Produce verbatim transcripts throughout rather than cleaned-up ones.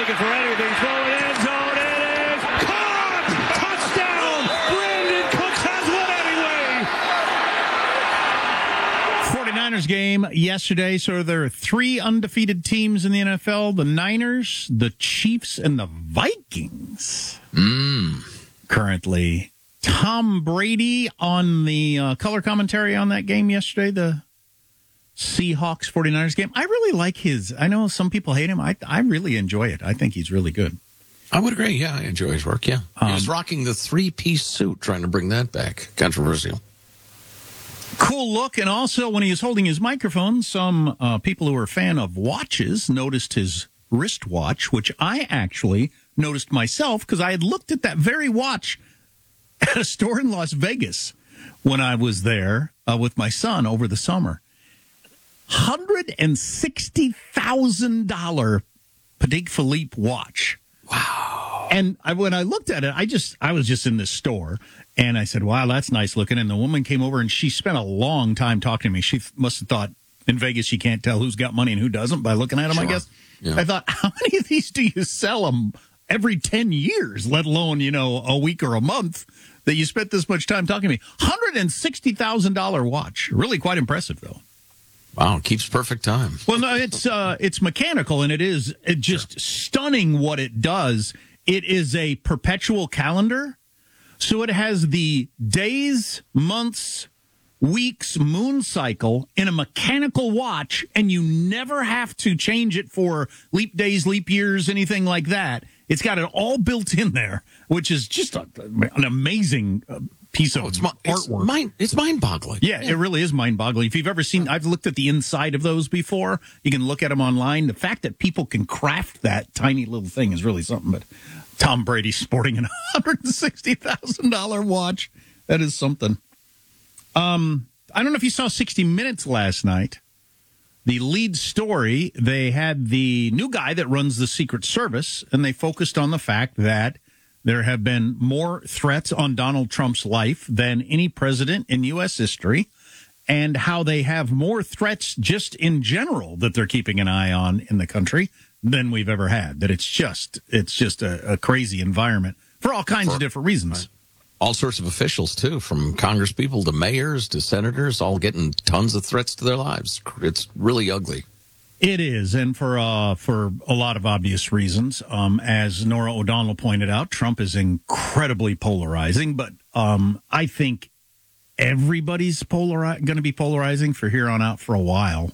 looking for anything. Throwing end zone. It is caught! Touchdown! Brandon Cooks has one anyway. forty-niners game yesterday. So there are three undefeated teams in the N F L. The Niners, the Chiefs, and the Vikings. Mm. Currently. Tom Brady on the uh, color commentary on that game yesterday, the Seahawks forty-niners game. I really like his. I know some people hate him. I I really enjoy it. I think he's really good. I would agree. Yeah, I enjoy his work. Yeah. Um, he was rocking the three-piece suit, trying to bring that back. Controversial. Cool look. And also, when he was holding his microphone, some uh, people who are a fan of watches noticed his wristwatch, which I actually noticed myself because I had looked at that very watch at a store in Las Vegas when I was there uh, with my son over the summer. one hundred sixty thousand dollars Patek Philippe watch. Wow. And I, when I looked at it, I just I was just in this store, and I said, wow, that's nice looking. And the woman came over, and she spent a long time talking to me. She must have thought in Vegas you can't tell who's got money and who doesn't by looking at them, Sure. I guess. Yeah. I thought, how many of these do you sell them every ten years, let alone, you know, a week or a month, that you spent this much time talking to me? one hundred sixty thousand dollars watch. Really quite impressive, though. Wow, keeps perfect time. Well, no, it's uh, it's mechanical, and it is it just sure. stunning what it does. It is a perpetual calendar, so it has the days, months, weeks, moon cycle in a mechanical watch, and you never have to change it for leap days, leap years, anything like that. It's got it all built in there, which is just a, an amazing uh, piece of oh, it's, artwork. It's, mind, it's mind-boggling. Yeah, yeah, it really is mind-boggling. If you've ever seen, I've looked at the inside of those before. You can look at them online. The fact that people can craft that tiny little thing is really something. But Tom Brady sporting an one hundred sixty thousand dollars watch, that is something. Um, I don't know if you saw sixty minutes last night. The lead story, they had the new guy that runs the Secret Service, and they focused on the fact that there have been more threats on Donald Trump's life than any president in U S history, and how they have more threats just in general that they're keeping an eye on in the country than we've ever had. That it's just it's just a, a crazy environment for all kinds for, of different reasons. Right. All sorts of officials, too, from congresspeople to mayors to senators, all getting tons of threats to their lives. It's really ugly. It is, and for uh, for a lot of obvious reasons. Um, as Nora O'Donnell pointed out, Trump is incredibly polarizing, but um, I think everybody's polari- going to be polarizing for here on out for a while.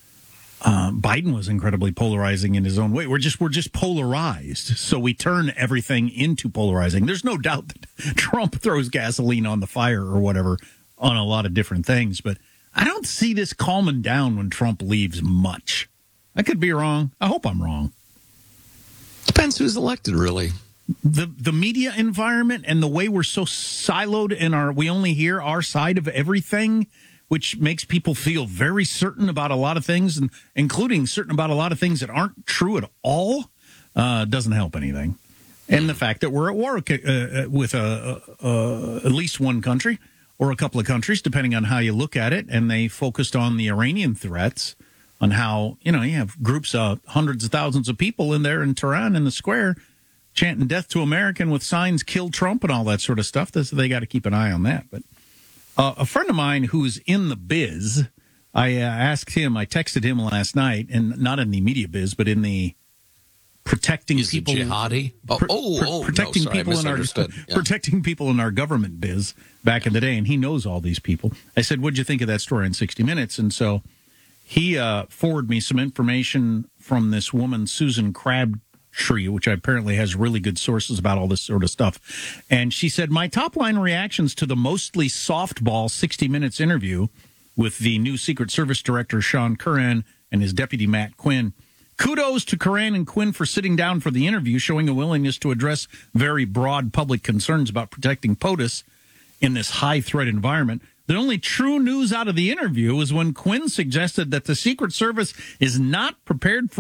Uh, Biden was incredibly polarizing in his own way. We're just we're just polarized, so we turn everything into polarizing. There's no doubt that Trump throws gasoline on the fire or whatever on a lot of different things, but I don't see this calming down when Trump leaves much. I could be wrong. I hope I'm wrong. Depends who's elected, really. The the media environment and the way we're so siloed in our, we only hear our side of everything, which makes people feel very certain about a lot of things, and including certain about a lot of things that aren't true at all, uh, doesn't help anything. And the fact that we're at war uh, with uh, uh, at least one country or a couple of countries, depending on how you look at it, and they focused on the Iranian threats, on how, you know, you have groups of hundreds of thousands of people in there in Tehran in the square chanting death to American with signs, kill Trump and all that sort of stuff. So they got to keep an eye on that. But uh, a friend of mine who's in the biz, I uh, asked him, I texted him last night, and not in the media biz, but in the protecting Is people, he jihadi? Oh, pr- oh, pr- oh protecting no, sorry, people in our yeah. protecting people in our government biz back in the day, and he knows all these people. I said, "What'd you think of that story in sixty minutes?" And so he uh, forwarded me some information from this woman, Susan Crabtree, which apparently has really good sources about all this sort of stuff. And she said, "My top line reactions to the mostly softball sixty minutes interview with the new Secret Service Director Sean Curran and his deputy Matt Quinn." Kudos to Curran and Quinn for sitting down for the interview, showing a willingness to address very broad public concerns about protecting POTUS in this high-threat environment. The only true news out of the interview was when Quinn suggested that the Secret Service is not prepared for